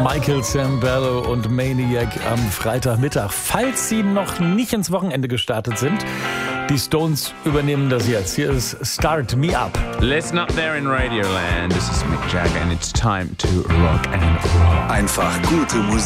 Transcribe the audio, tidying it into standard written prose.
Michael Sambello und Maniac am Freitagmittag. Falls Sie noch nicht ins Wochenende gestartet sind, die Stones übernehmen das jetzt. Hier ist Start Me Up. Listen up there in Radioland. This is Mick Jagger and it's time to rock and roll. Einfach gute Musik.